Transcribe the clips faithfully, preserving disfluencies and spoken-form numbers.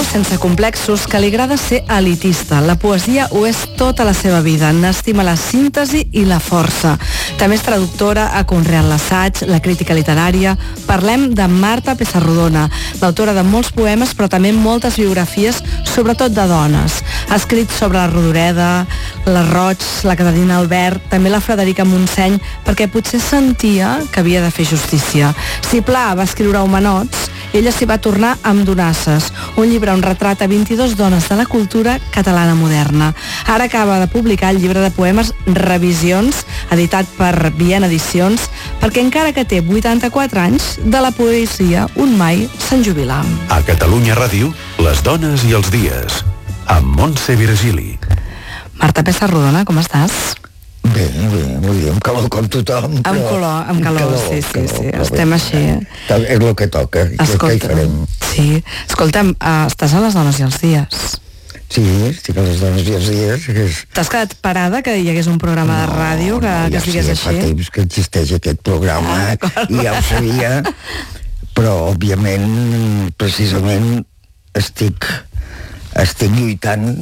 sense complexos que li agrada ser elitista. La poesia ho és tota la seva vida. N'estima la síntesi i la força. També és traductora, ha conreat l'assaig, la crítica literària. Parlem de Marta Pessarrodona, l'autora de molts poemes, però també moltes biografies, sobretot de dones. Ha escrit sobre la Rodoreda, la Roig, la Caterina Albert, també la Frederica Montseny, perquè potser sentia que havia de fer justícia. Si Pla va escriure Homenots, ella s'hi va tornar amb Donasses, un llibre on retrata vint-i-dues dones de la cultura catalana moderna. Ara acaba de publicar el llibre de poemes Revisions, editat per Viena Edicions, perquè encara que té vuitanta-quatre anys, de la poesia un mai se'n jubila. A Catalunya Ràdio, les dones i els dies, amb Montse Virgili. Marta Pessarrodona, com estàs? Bé, bé, vull dir, amb calor com tothom. Però... Amb color, amb calor, calor sí, sí, calor, sí, estem així. És el que toca, escolta, què hi farem? Sí, escolta'm, uh, estàs a les dones i els dies? Sí, estic a les dones i els dies. És... T'has quedat parada que hi hagués un programa no, de ràdio que, no, que estigués sí, així? Fa temps que existeix aquest programa ah, i ja ho sabia, però òbviament, precisament, estic, estic lluitant,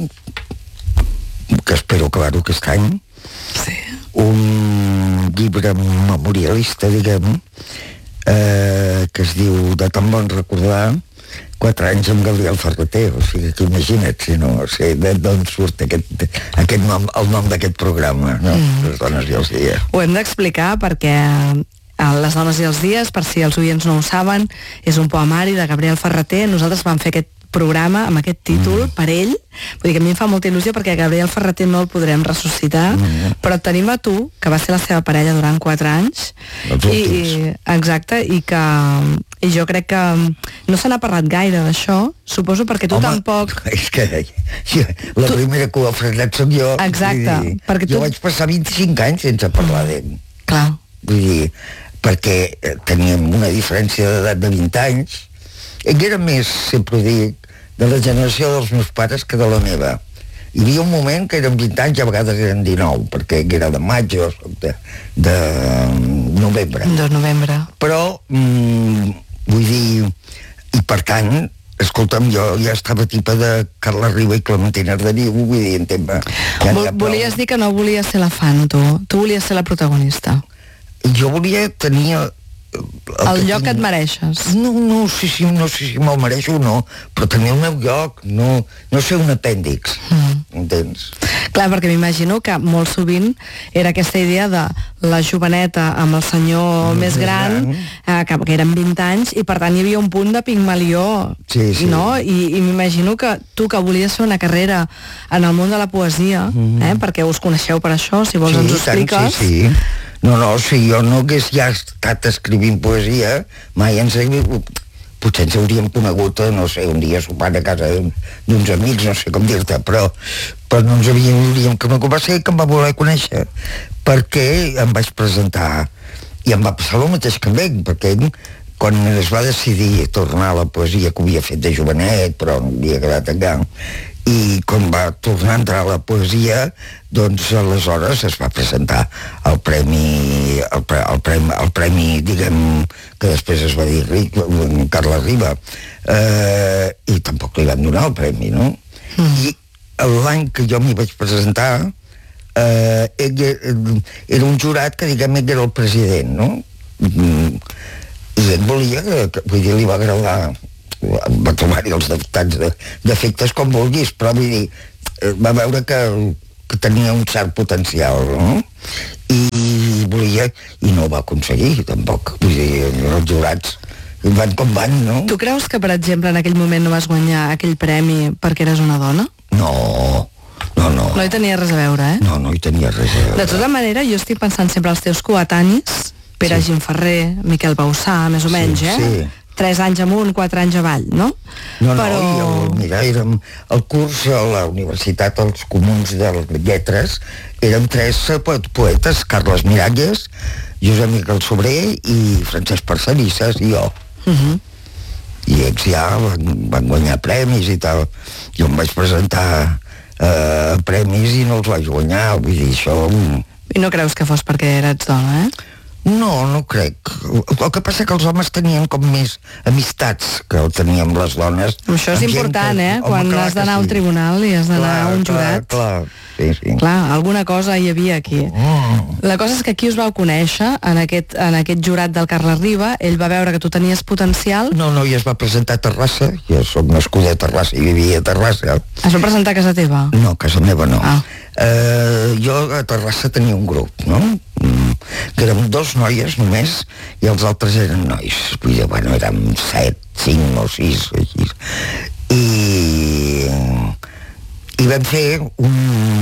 que espero acabar-ho aquest any, sí. un llibre memorialista, diguem, eh, que es diu De tan bon recordar, quatre anys amb Gabriel Ferreter, o sigui que imagina't, si no sé d'on surt aquest, aquest nom, el nom d'aquest programa, no? Mm. Les dones i els dies. Ho hem d'explicar perquè Les dones i els dies, per si els oients no ho saben, és un poemari de Gabriel Ferreter. Nosaltres vam fer aquest programa amb aquest títol mm. per ell, vull dir que a mi em fa molta il·lusió perquè Gabriel Ferreter no el podrem ressuscitar, mm. però et tenim a tu, que va ser la seva parella durant quatre anys, i, i, exacte, i que i jo crec que no se n'ha parlat gaire d'això, suposo perquè tu Home, tampoc... és que jo, la tu... primera que ho ha frenat soc jo. Exacte, dir, perquè jo tu... vaig passar vint-i-cinc anys sense parlar d'ell. Clar. Vull dir, perquè teníem una diferència d'edat de vint anys, ell era més, sempre ho dic, de la generació dels meus pares que de la meva. Hi havia un moment que eren vint anys i a vegades eren dinou, perquè era de maig o de, de novembre. De novembre. Però, mm, vull dir, i per tant, escolta'm, jo ja estava tipa de Carla Riba i Clementina Arderiu, vull dir, en tema... Ja Vol, volies dir que no volies ser la fan, tu. Tu volies ser la protagonista. Jo volia tenir... El, el lloc que et mereixes. No, no sé si, no sé si me'l mereixo o no, però tenir el meu lloc, no, no ser un apèndix, mm. entens? Clar, perquè m'imagino que molt sovint era aquesta idea de la joveneta amb el senyor mm, més gran, eh, que, que eren vint anys, i per tant hi havia un punt de Pigmalió, sí, sí. no? I, i m'imagino que tu, que volies fer una carrera en el món de la poesia, mm. eh, perquè us coneixeu per això, si vols sí, ens ho expliques. Sí, sí. No, no, si jo no hagués ja estat escrivint poesia, mai ens hauríem, potser ens hauríem conegut, no sé, un dia sopant a casa d'uns amics, no sé com dir-te, però, però no ens hauríem conegut. Va ser que em va voler conèixer, perquè em vaig presentar, i em va passar el mateix que amb ell, perquè ell, quan es va decidir tornar a la poesia que havia fet de jovenet, però no havia quedat allà, i quan va tornar a entrar a la poesia, doncs aleshores es va presentar el premi, el, pre, el premi, el premi, diguem, que després es va dir Carla Riba, eh, i tampoc li van donar el premi, no? Mm. I l'any que jo m'hi vaig presentar, eh, ell era un jurat que, diguem, ell era el president, no? I ell volia, vull dir, li va agradar, va trobar-hi els defectes de, defectes com vulguis, però vull dir, va veure que, que tenia un cert potencial, no? I volia, i no ho va aconseguir tampoc, vull dir, els jurats van com van, no? Tu creus que, per exemple, en aquell moment no vas guanyar aquell premi perquè eres una dona? No, no, no. No hi tenia res a veure, eh? No, no hi tenia res a veure. De tota manera, jo estic pensant sempre als teus coetanis, Pere sí. Gimferrer, Miquel Bauçà, més o menys, sí, eh? Sí. Tres anys amunt, quatre anys avall, no? No, no, Però... i el, mira, érem el curs a la Universitat dels Comuns de Lletres, érem tres poetes, Carles Miralles, Josep Miquel Sobrer i Francesc Parcerisses i jo. Uh -huh. I ells ja van, van guanyar premis i tal. Jo em vaig presentar eh, premis i no els vaig guanyar, vull dir, això... I no creus que fos perquè eres dona, eh? No, no crec. El que passa que els homes tenien com més amistats que el teníem les dones. Això és important, que, eh? Home, quan has d'anar sí. a un tribunal i has d'anar a un jurat. Clar, clar. Sí, sí. Clar, alguna cosa hi havia aquí. Mm. La cosa és que aquí us vau conèixer, en aquest, en aquest jurat del Carles Riba, ell va veure que tu tenies potencial. No, no, i es va presentar a Terrassa, jo soc nascuda a Terrassa i vivia a Terrassa. Es va presentar a casa teva? No, a casa meva no. Ah. Uh, jo a Terrassa tenia un grup, no? Mm, que érem dos noies només i els altres eren nois. Vull dir, bueno, érem set, cinc o sis, així. I... i vam fer un,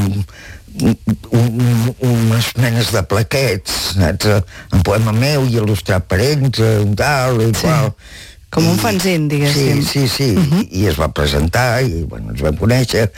un, unes menes de plaquets, saps? En poema meu i il·lustrat per ells, tal i sí. qual. Com I, un fanzine, diguéssim. Sí, sí, sí, uh -huh. I, i es va presentar i bueno, ens vam conèixer.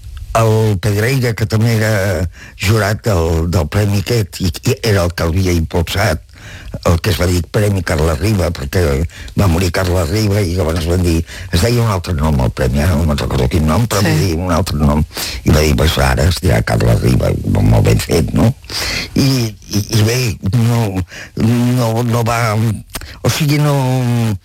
El Pedreira, que també era jurat del, del Premi aquest, i, i era el que havia impulsat el que es va dir Premi Carles Riba, perquè va morir Carles Riba i llavors van dir, es deia un altre nom el premi, ara no me'n recordo quin nom, però sí. va dir un altre nom, i va dir, pues ara es dirà Carles Riba, molt ben fet, no? I, i, i bé, no, no, no va, o sigui, no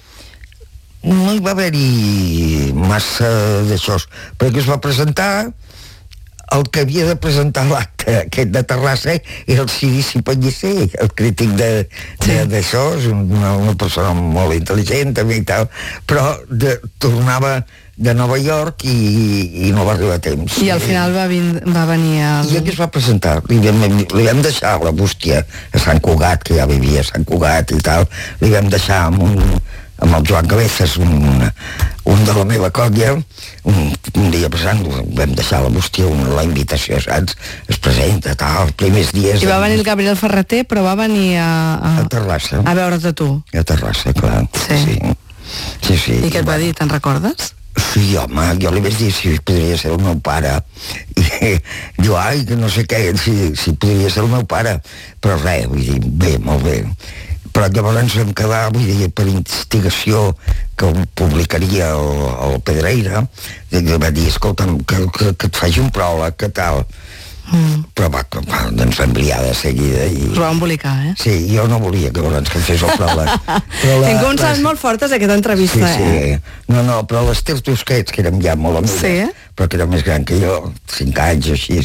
no hi va haver-hi massa d'això, perquè es va presentar el que havia de presentar l'acte aquest de Terrassa era el Cirici Pellicer, el crític d'això, sí. és una, una persona molt intel·ligent també i tal, però de, tornava de Nova York i, i no va arribar a temps. I al final va, vin, va venir el... I aquí es va presentar, li vam, li vam deixar la bústia a Sant Cugat, que ja vivia a Sant Cugat i tal, li vam deixar amb un amb el Joan Cabezas, un, un de la meva colla, un, un dia passant, vam deixar la bústia, una, la invitació, saps? Es presenta, tal, els primers dies... I va venir el Gabriel Ferreter, però va venir a... A, a Terrassa. A veure't a tu. A Terrassa, clar. Sí. Sí, sí. sí. I què et va dir, te'n recordes? Sí, home, jo li vaig dir si podria ser el meu pare. I diu, ai, que no sé què, si, si podria ser el meu pare. Però res, vull dir, bé, molt bé. Però llavors ens vam quedar, vull dir, per investigació que ho publicaria el, el Pedreira, que va dir, escolta'm, que, que, que et faci un pròleg, que tal. Mm. Però va, va, ens vam liar de seguida i... Us va embolicar, eh? Sí, jo no volia que llavors que fes el pròleg. Tinc uns les... molt fortes aquesta entrevista, sí, sí. eh? No, no, però l'Ester Tusquets, que érem ja molt amics, sí? però que era més gran que jo, cinc anys o així.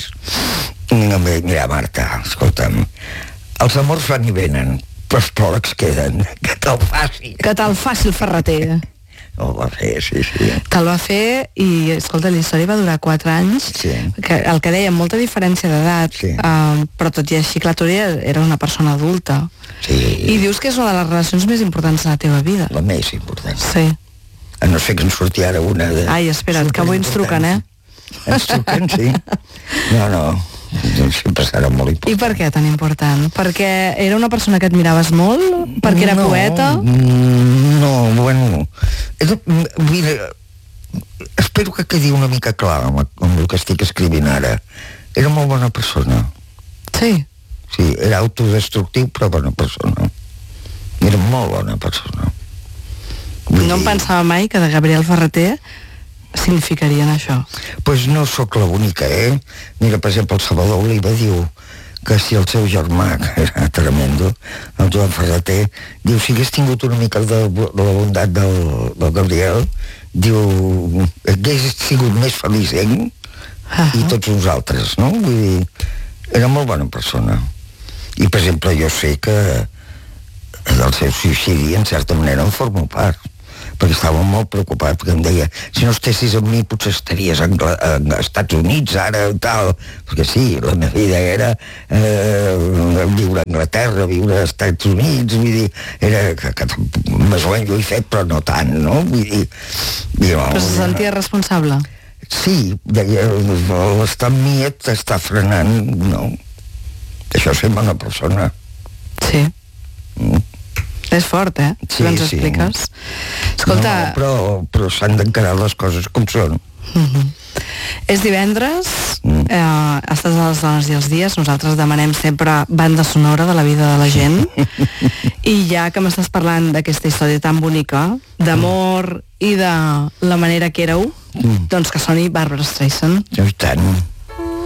Mira, Marta, escolta'm, els amors van i venen, però els pròlegs queden. Que te'l faci. Que te'l faci el Ferreter. El va fer, sí, sí. Te'l va fer i, escolta, la història va durar quatre anys, sí. que, el que deia, molta diferència d'edat, sí. uh, però tot i així, clar, tu era una persona adulta. Sí. I dius que és una de les relacions més importants de la teva vida. La més important. Sí. A no ser que ens surti ara una de... Ai, espera't, que avui ens truquen, eh? Ens truquen, sí. No, no. Sempre serà molt important. I per què tan important? Perquè era una persona que admiraves molt? Perquè era no, poeta? No, bueno... És, mira, espero que quedi una mica clar amb, amb el que estic escrivint ara. Era molt bona persona. Sí? Sí, era autodestructiu, però bona persona. Era molt bona persona. Vull no dir... em pensava mai que de Gabriel Ferreter significarien això. Doncs pues no sóc l'única, eh? Mira, per exemple, el Salvador Oliva diu que si el seu germà, que era tremendo, el Joan Ferreter, diu, si hagués tingut una mica de, de la bondat del, del Gabriel, diu, hagués sigut més feliç ell uh-huh. i tots nosaltres, no? Vull dir, era molt bona persona. I, per exemple, jo sé que del seu suïcidi, en certa manera, en formo part, perquè estava molt preocupat, perquè em deia, si no estessis amb mi potser estaries a Estats Units ara i tal, perquè sí, la meva vida era eh, viure a Anglaterra, viure als Estats Units, vull dir, era que, que més o menys ho he fet, però no tant, no? Vull dir... Jo, però se sentia responsable? Sí, deia, l'estar amb mi t'està frenant, no. Això és ser bona persona. Sí. Mm. És fort, eh? Si sí, ens expliques. Sí. Escolta... No, però, però s'han d'encarar les coses com són. Mm-hmm. És divendres, mm. eh, estàs a les dones i els dies, nosaltres demanem sempre banda sonora de la vida de la gent, i ja que m'estàs parlant d'aquesta història tan bonica, d'amor i de la manera que éreu, mm. doncs que soni Barbra Streisand. I tant.